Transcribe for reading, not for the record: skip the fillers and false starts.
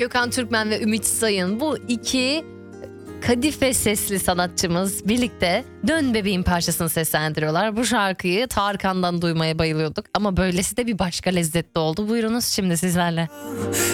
Gökhan Türkmen ve Ümit Sayın, bu iki kadife sesli sanatçımız birlikte Dön Bebeğim parçasını seslendiriyorlar. Bu şarkıyı Tarkan'dan duymaya bayılıyorduk ama böylesi de bir başka lezzetli oldu. Buyurunuz şimdi sizlerle.